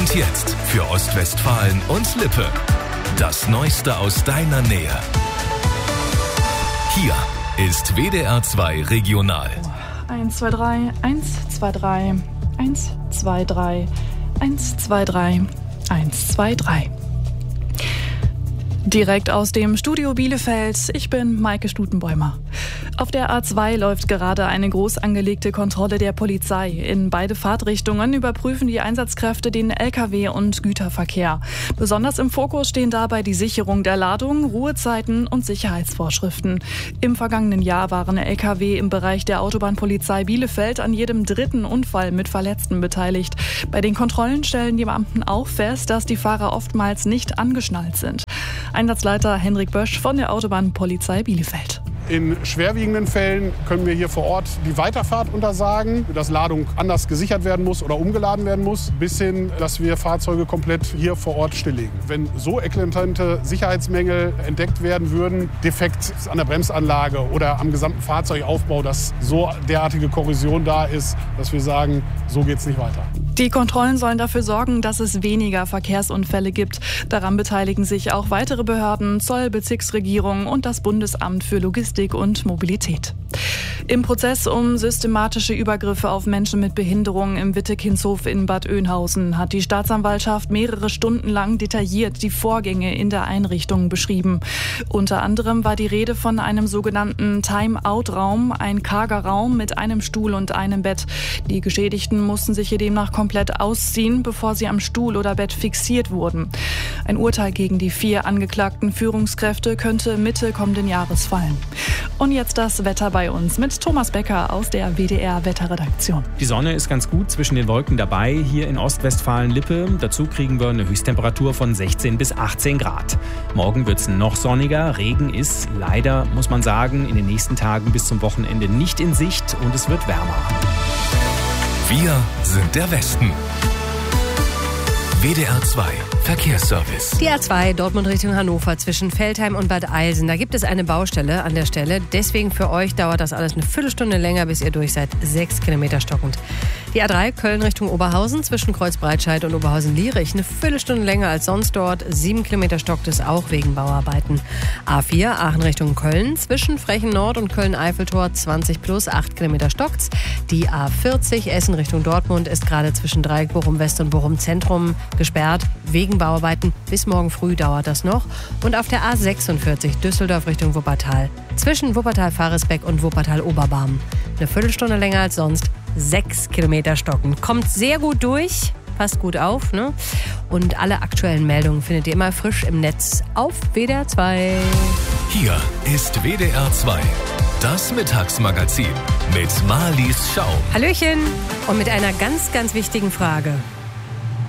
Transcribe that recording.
Und jetzt für Ostwestfalen und Lippe. Das Neueste aus deiner Nähe. Hier ist WDR 2 Regional. 1, 2, 3, 1, 2, 3, 1, 2, 3, 1, 2, 3, 1, 2, 3. Direkt aus dem Studio Bielefeld, ich bin Maike Stutenbäumer. Auf der A2 läuft gerade eine groß angelegte Kontrolle der Polizei. In beide Fahrtrichtungen überprüfen die Einsatzkräfte den Lkw- und Güterverkehr. Besonders im Fokus stehen dabei die Sicherung der Ladung, Ruhezeiten und Sicherheitsvorschriften. Im vergangenen Jahr waren Lkw im Bereich der Autobahnpolizei Bielefeld an jedem dritten Unfall mit Verletzten beteiligt. Bei den Kontrollen stellen die Beamten auch fest, dass die Fahrer oftmals nicht angeschnallt sind. Einsatzleiter Henrik Bösch von der Autobahnpolizei Bielefeld. In schwerwiegenden Fällen können wir hier vor Ort die Weiterfahrt untersagen, dass Ladung anders gesichert werden muss oder umgeladen werden muss, bis hin, dass wir Fahrzeuge komplett hier vor Ort stilllegen. Wenn so eklatante Sicherheitsmängel entdeckt werden würden, Defekt an der Bremsanlage oder am gesamten Fahrzeugaufbau, dass so derartige Korrosion da ist, dass wir sagen, so geht's nicht weiter. Die Kontrollen sollen dafür sorgen, dass es weniger Verkehrsunfälle gibt. Daran beteiligen sich auch weitere Behörden, Zoll, Bezirksregierung und das Bundesamt für Logistik und Mobilität. Im Prozess um systematische Übergriffe auf Menschen mit Behinderung im Wittekindshof in Bad Oeynhausen hat die Staatsanwaltschaft mehrere Stunden lang detailliert die Vorgänge in der Einrichtung beschrieben. Unter anderem war die Rede von einem sogenannten Time-Out-Raum, ein karger Raum mit einem Stuhl und einem Bett. Die Geschädigten mussten sich hier demnach komplett ausziehen, bevor sie am Stuhl oder Bett fixiert wurden. Ein Urteil gegen die 4 angeklagten Führungskräfte könnte Mitte kommenden Jahres fallen. Und jetzt das Wetter bei uns mit Thomas Becker aus der WDR-Wetterredaktion. Die Sonne ist ganz gut zwischen den Wolken dabei, hier in Ostwestfalen-Lippe. Dazu kriegen wir eine Höchsttemperatur von 16 bis 18 Grad. Morgen wird es noch sonniger. Regen ist leider, muss man sagen, in den nächsten Tagen bis zum Wochenende nicht in Sicht und es wird wärmer. Wir sind der Westen. WDR 2 Verkehrsservice. Die A2 Dortmund Richtung Hannover zwischen Veltheim und Bad Eilsen. Da gibt es eine Baustelle an der Stelle. Deswegen für euch dauert das alles eine Viertelstunde länger, bis ihr durch seid. 6 Kilometer stockend. Die A3 Köln Richtung Oberhausen zwischen Kreuzbreitscheid und Oberhausen-Lierich. Eine Viertelstunde länger als sonst dort. 7 Kilometer stockt es auch wegen Bauarbeiten. A4 Aachen Richtung Köln zwischen Frechen Nord und Köln-Eiffeltor 20 plus 8 Kilometer stockt's. Die A40 Essen Richtung Dortmund ist gerade zwischen Dreieck Bochum West und Bochum Zentrum gesperrt wegen Bauarbeiten. Bis morgen früh dauert das noch. Und auf der A46 Düsseldorf Richtung Wuppertal zwischen Wuppertal-Faresbeck und Wuppertal-Oberbarm. Eine Viertelstunde länger als sonst. 6 Kilometer stocken. Kommt sehr gut durch. Passt gut auf, ne? Und alle aktuellen Meldungen findet ihr immer frisch im Netz auf WDR 2. Hier ist WDR 2. Das Mittagsmagazin mit Marlies Schaum. Hallöchen. Und mit einer ganz, ganz wichtigen Frage.